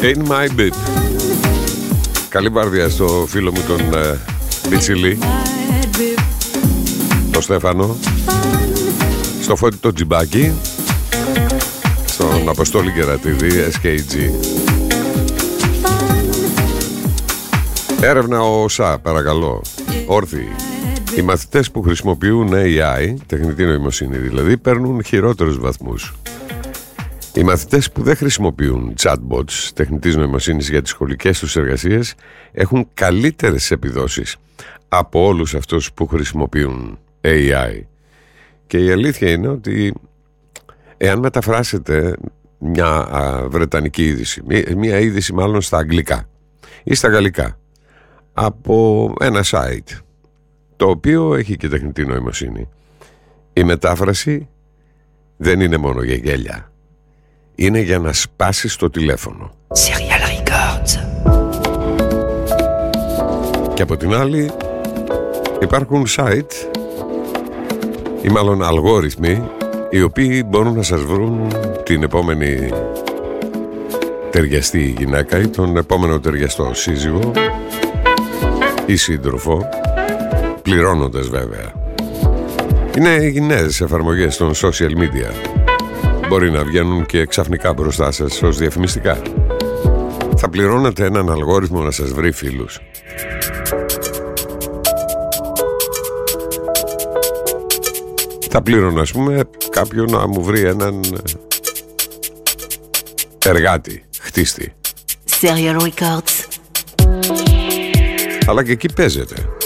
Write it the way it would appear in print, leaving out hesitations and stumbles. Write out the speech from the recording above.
In my bed. Καλή βάρδια στο φίλο μου τον Μπιτσιλή, τον Στέφανο, στο Φώτη το Τζιμπάκι, στον Αποστόλη Κερατίδη, SKG. Έρευνα ο ΩΣΑ, παρακαλώ. Όρθιοι. Οι μαθητές που χρησιμοποιούν AI, τεχνητή νοημοσύνη δηλαδή, παίρνουν χειρότερους βαθμούς. Οι μαθητές που δεν χρησιμοποιούν chatbots τεχνητής νοημοσύνης για τις σχολικές τους εργασίες έχουν καλύτερες επιδόσεις από όλους αυτούς που χρησιμοποιούν AI. Και η αλήθεια είναι ότι εάν μεταφράσετε μια βρετανική είδηση, μια είδηση μάλλον στα αγγλικά ή στα γαλλικά, από ένα site το οποίο έχει και τεχνητή νοημοσύνη, η μετάφραση δεν είναι μόνο για γέλια. Είναι για να σπάσεις το τηλέφωνο. Serial Records. Και από την άλλη υπάρχουν site ή μάλλον αλγόριθμοι οι οποίοι μπορούν να σας βρουν την επόμενη ταιριαστή γυναίκα ή τον επόμενο ταιριαστό σύζυγο ή σύντροφο, πληρώνοντας βέβαια. Είναι οι νέες εφαρμογές των social media. Μπορεί να βγαίνουν και ξαφνικά μπροστά σας ως διαφημιστικά. Θα πληρώνετε έναν αλγόριθμο να σας βρει φίλους. Θα πλήρωνα, ας πούμε, κάποιον να μου βρει έναν εργάτη, χτίστη. Serial Records. Αλλά και εκεί παίζεται.